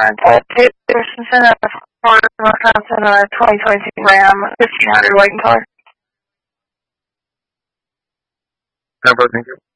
Taylor Christensen of Florida, Wisconsin, 2022 Ram 1500 white and color. Number, thank you.